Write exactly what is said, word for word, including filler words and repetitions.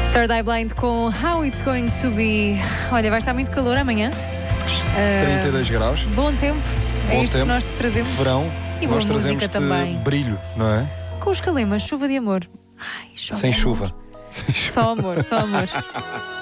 Third Eye Blind com How It's Going to Be. Olha, vai estar muito calor amanhã. Uh, trinta e dois graus. Bom tempo. É Bom isto tempo. que nós te trazemos. Verão. E boa nós música trazemos-te também. brilho, não é? Com os calemas, chuva de amor. Ai, chove Sem amor. chuva. Sem chuva. Só amor, só amor.